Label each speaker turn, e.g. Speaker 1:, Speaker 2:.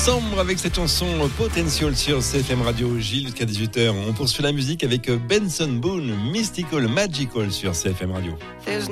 Speaker 1: ensemble avec cette chanson Potential sur CFM Radio. Gilles, jusqu'à 18h. On poursuit la musique avec Benson Boone, Mystical Magical sur CFM Radio.